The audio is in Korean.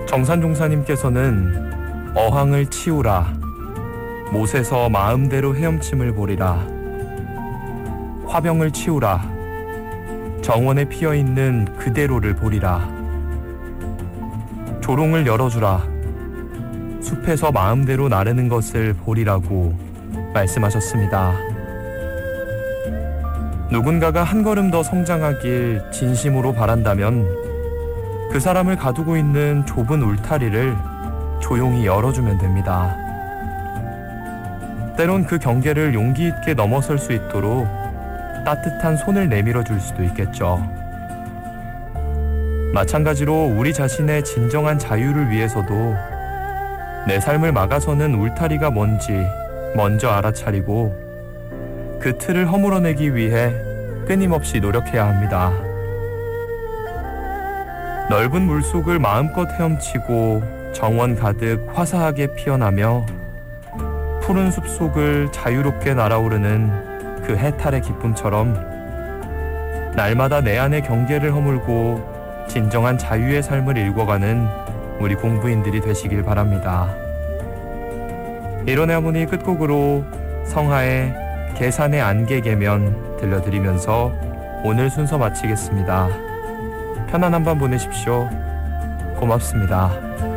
정산종사님께서는 어항을 치우라, 못에서 마음대로 헤엄침을 보리라, 화병을 치우라, 정원에 피어있는 그대로를 보리라, 조롱을 열어주라, 숲에서 마음대로 나르는 것을 보리라고 말씀하셨습니다. 누군가가 한 걸음 더 성장하길 진심으로 바란다면 그 사람을 가두고 있는 좁은 울타리를 조용히 열어주면 됩니다. 때론 그 경계를 용기 있게 넘어설 수 있도록 따뜻한 손을 내밀어 줄 수도 있겠죠. 마찬가지로 우리 자신의 진정한 자유를 위해서도 내 삶을 막아서는 울타리가 뭔지 먼저 알아차리고 그 틀을 허물어내기 위해 끊임없이 노력해야 합니다. 넓은 물속을 마음껏 헤엄치고 정원 가득 화사하게 피어나며 푸른 숲속을 자유롭게 날아오르는 그 해탈의 기쁨처럼 날마다 내 안의 경계를 허물고 진정한 자유의 삶을 일궈가는 우리 공부인들이 되시길 바랍니다. 이론의 하모니 끝곡으로 성하의 계산의 안개계면 들려드리면서 오늘 순서 마치겠습니다. 편안한 밤 보내십시오. 고맙습니다.